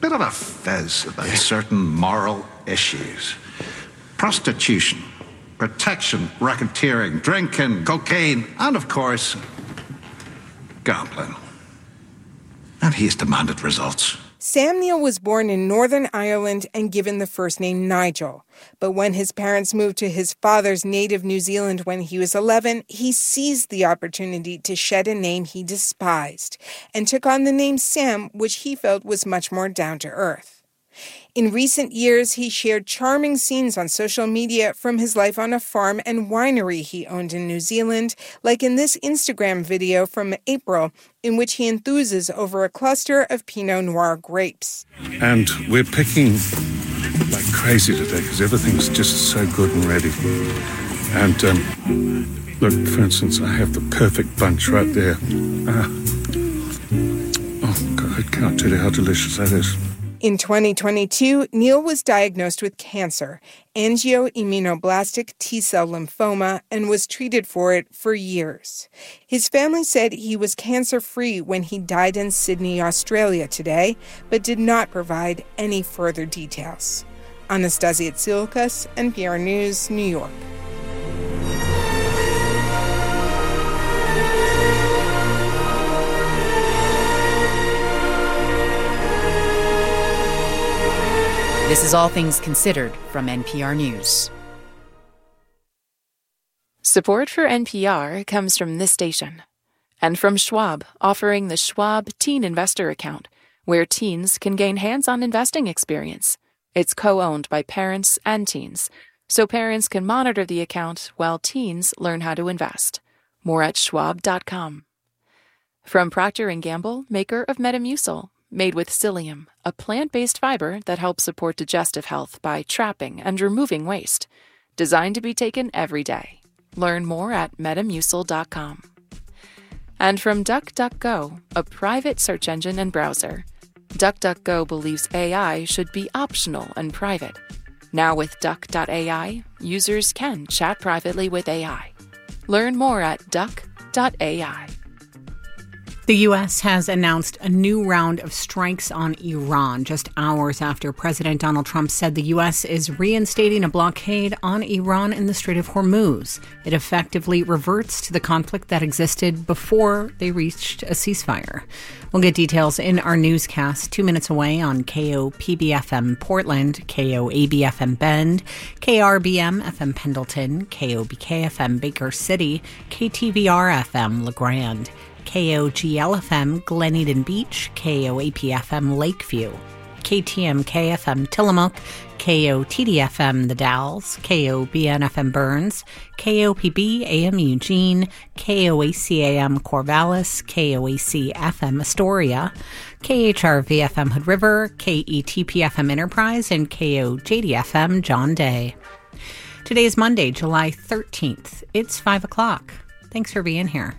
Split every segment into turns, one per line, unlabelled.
bit of a fizz about certain moral issues. Prostitution, protection, racketeering, drinking, cocaine, and of course, gambling. And he's demanded results.
Sam Neill was born in Northern Ireland and given the first name Nigel. But when his parents moved to his father's native New Zealand when he was 11, he seized the opportunity to shed a name he despised and took on the name Sam, which he felt was much more down to earth. In recent years, he shared charming scenes on social media from his life on a farm and winery he owned in New Zealand, like in this Instagram video from April, in which he enthuses over a cluster of Pinot Noir grapes.
And we're picking like crazy today because everything's just so good and ready. And look, for instance, I have the perfect bunch right there. Oh, God, I can't tell you how delicious that is.
In 2022, Neill was diagnosed with cancer, angioimmunoblastic T-cell lymphoma, and was treated for it for years. His family said he was cancer-free when he died in Sydney, Australia today, but did not provide any further details. Anastasia Tsilkas, NPR News, New York.
This is All Things Considered from NPR News.
Support for NPR comes from this station and from Schwab, offering the Schwab Teen Investor Account, where teens can gain hands-on investing experience. It's co-owned by parents and teens, so parents can monitor the account while teens learn how to invest. More at schwab.com. From Procter & Gamble, maker of Metamucil, made with psyllium, a plant-based fiber that helps support digestive health by trapping and removing waste. Designed to be taken every day. Learn more at metamucil.com. And from DuckDuckGo, a private search engine and browser. DuckDuckGo believes AI should be optional and private. Now with Duck.ai, users can chat privately with AI. Learn more at Duck.ai.
The U.S. has announced a new round of strikes on Iran just hours after President Donald Trump said the U.S. is reinstating a blockade on Iran in the Strait of Hormuz. It effectively reverts to the conflict that existed before they reached a ceasefire. We'll get details in our newscast 2 minutes away on KOPB-FM Portland, KOAB-FM Bend, KRBM-FM Pendleton, KOBK-FM Baker City, KTVR-FM LeGrand, KOGL-FM Glen Eden Beach, KOAP-FM Lakeview, KTMK-FM Tillamook, KOTD-FM The Dalles, KOBN-FM Burns, KOPB-AM Eugene, KOAC-AM Corvallis, KOAC-FM Astoria, KHRV-FM Hood River, KETP-FM Enterprise, and KOJD-FM John Day. Today is Monday, July 13th. It's 5 o'clock. Thanks for being here.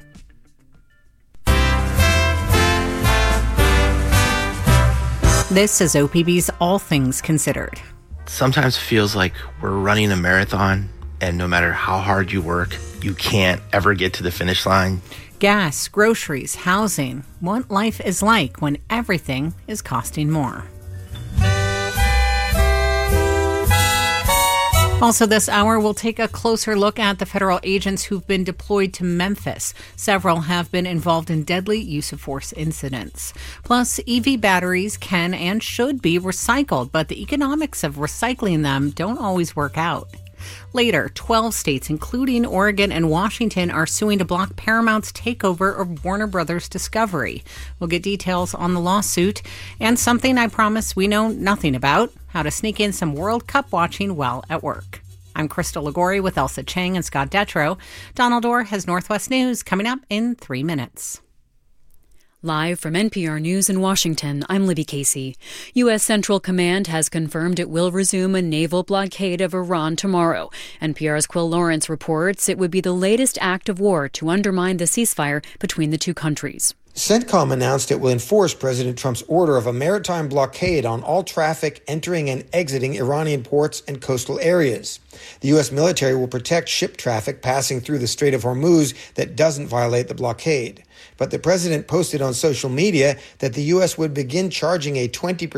This is OPB's All Things Considered.
Sometimes it feels like we're running a marathon, and no matter how hard you work, you can't ever get to the finish line.
Gas, groceries, housing, what life is like when everything is costing more. Also this hour, we'll take a closer look at the federal agents who've been deployed to Memphis. Several have been involved in deadly use of force incidents. Plus, EV batteries can and should be recycled, but the economics of recycling them don't always work out. Later, 12 states, including Oregon and Washington, are suing to block Paramount's takeover of Warner Brothers Discovery. We'll get details on the lawsuit and something I promise we know nothing about, how to sneak in some World Cup watching while at work. I'm Crystal Ligori with Elsa Chang and Scott Detrow. Donald Orr has Northwest News coming up in 3 minutes.
Live from NPR News in Washington, I'm Libby Casey. U.S. Central Command has confirmed it will resume a naval blockade of Iran tomorrow. NPR's Quill Lawrence reports it would be the latest act of war to undermine the ceasefire between the two countries.
CENTCOM announced it will enforce President Trump's order of a maritime blockade on all traffic entering and exiting Iranian ports and coastal areas. The U.S. military will protect ship traffic passing through the Strait of Hormuz that doesn't violate the blockade. But the president posted on social media that the U.S. would begin charging a 20%